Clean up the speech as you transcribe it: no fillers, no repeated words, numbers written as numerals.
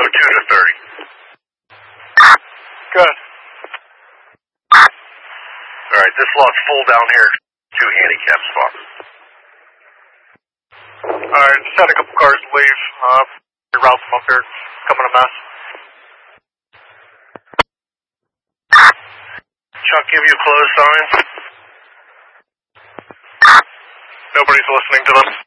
a 2 to 30. Good. Alright, this lot's full down here. 2 handicap spots. Alright, just had a couple cars leave. Route them up here. Coming a mess. Chuck, give you close signs. Nobody's listening to them.